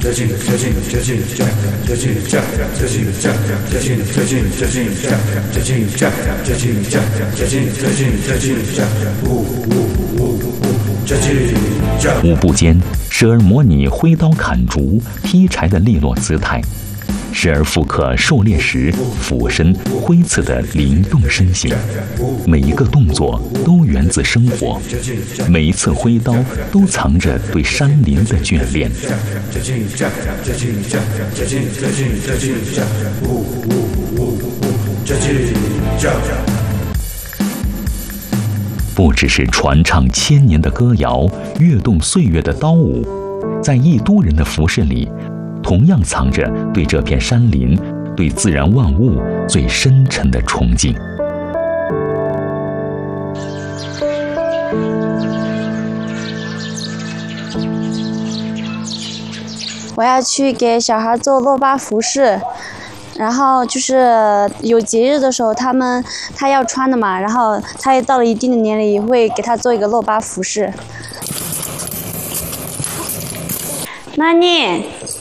舞步间，时而模拟挥刀砍竹、劈柴的利落姿态，时而复刻狩猎时俯身挥刺的灵动身形。每一个动作都源自生活，每一次挥刀都藏着对山林的眷恋。不只是传唱千年的歌谣，跃动岁月的刀舞，在义都人的服饰里，同样藏着对这片山林、对自然万物最深沉的崇敬。 我要去给小孩做落巴服饰，然后就是有节日的时候，他要穿的嘛，然后他也到了一定的年龄，也会给他做一个落巴服饰。那你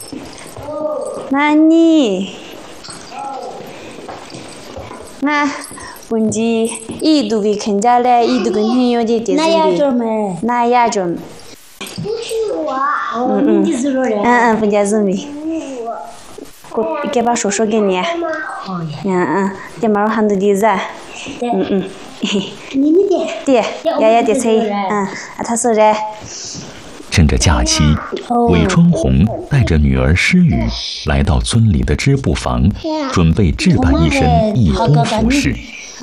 那本地一度给肯家来，一度跟朋友的点子里，那亚种。不是我，你是路人。不叫准备。我给把手说给你。点毛喊的地子。你的。爷爷的菜。他说的。 趁着假期，韦春红带着女儿诗雨来到村里的织布房，准备置办一身义都服饰。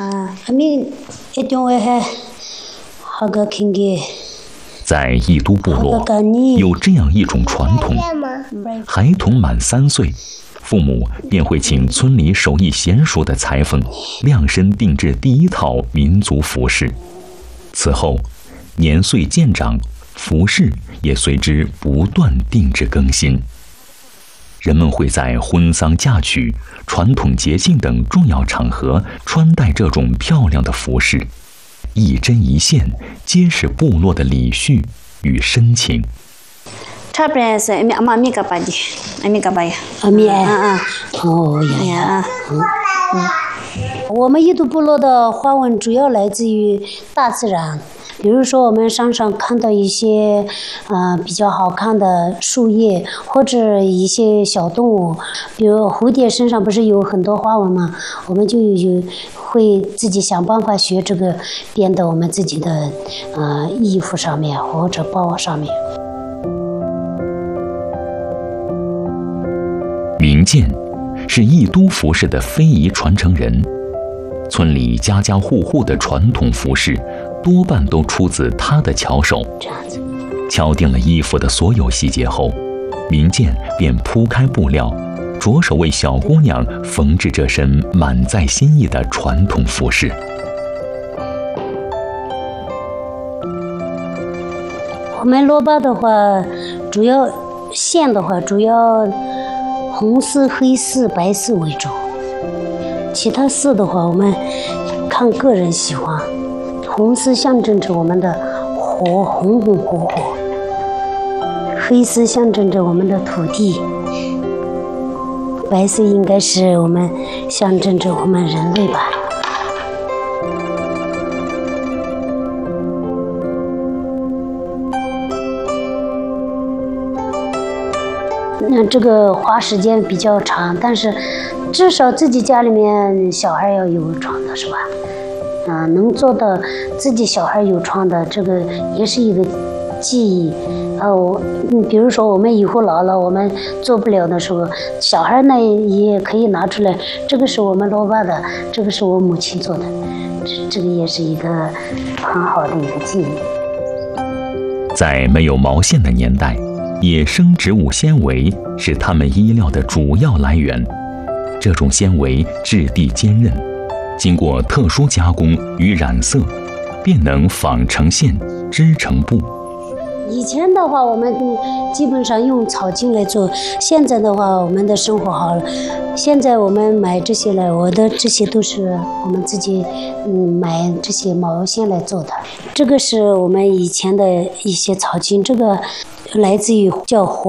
在义都部落，有这样一种传统：孩童满3岁，父母便会请村里手艺娴熟的裁缝量身定制第一套民族服饰。此后，年岁渐长，服饰也随之不断定制更新。人们会在婚丧嫁娶、传统节庆等重要场合穿戴这种漂亮的服饰，一针一线揭示部落的礼序与深情。 差不多是阿米嘎巴的，阿米嘎巴呀， 哦呀，我们义都部落的花纹主要来自于大自然。比如说我们山上看到一些比较好看的树叶，或者一些小动物，比如蝴蝶身上不是有很多花纹吗？我们就会自己想办法学这个，编到我们自己的衣服上面或者包上面。 明建是义都服饰的非遗传承人，村里家家户户的传统服饰多半都出自他的巧手。敲定了衣服的所有细节后，明建便铺开布料，着手为小姑娘缝制这身满载心意的传统服饰。 我们落巴的话，主要线的话，主要红丝、黑丝、白丝为主，其他丝的话，我们看个人喜欢。红丝象征着我们的火，红红火火；黑丝象征着我们的土地；白丝应该是我们象征着我们人类吧。那这个花时间比较长，但是至少自己家里面小孩要有穿的是吧？能做到自己小孩有穿的，这个也是一个记忆。比如说我们以后老了，我们做不了的时候，小孩呢也可以拿出来，这个是我们落巴的，这个是我母亲做的，这个也是一个很好的一个记忆。 在没有毛线的年代，野生植物纤维是他们衣料的主要来源。这种纤维质地坚韧，经过特殊加工与染色，便能纺成线，织成布。 以前的话，我们基本上用草茎来做。现在的话，我们的生活好了，现在我们买这些来，我的这些都是我们自己买这些毛线来做的。这个是我们以前的一些草茎，这个来自于叫火